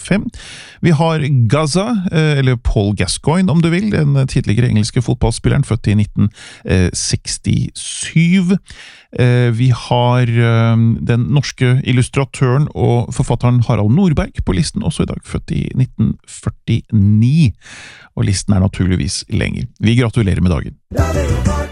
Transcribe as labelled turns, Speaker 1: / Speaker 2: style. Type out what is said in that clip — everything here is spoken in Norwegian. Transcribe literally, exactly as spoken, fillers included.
Speaker 1: fem. Vi har Gaza, eller Paul Gascoigne om du vil, den tidligere engelske fotballspilleren, født i nitten sekstisju. Vi har den norske illustratøren og forfatteren Harald Norberg på listen, også i dag, født i nitten førtini. Og listen er naturligvis lenger. Vi gratulerer med dagen.